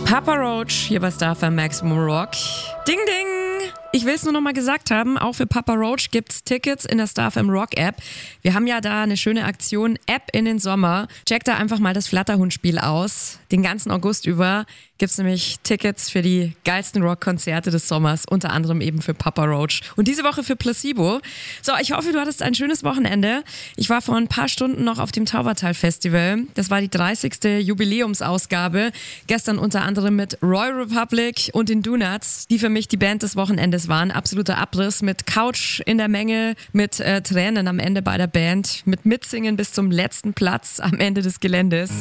Papa Roach hier bei Star FM Maximum Rock. Ding, ding! Ich will es nur noch mal gesagt haben, auch für Papa Roach gibt's Tickets in der Star FM Rock App. Wir haben ja da eine schöne Aktion, App in den Sommer. Checkt da einfach mal das Flatterhund-Spiel aus. Den ganzen August über gibt's nämlich Tickets für die geilsten Rockkonzerte des Sommers, unter anderem eben für Papa Roach. Und diese Woche für Placebo. So, ich hoffe, du hattest ein schönes Wochenende. Ich war vor ein paar Stunden noch auf dem Taubertal Festival. Das war die 30. Jubiläumsausgabe. Gestern unter anderem mit Roy Republic und den Donuts, die für mich die Band des Wochenendes waren. Absoluter Abriss mit Couch in der Menge, mit Tränen am Ende bei der Band, mit Mitsingen bis zum letzten Platz am Ende des Geländes.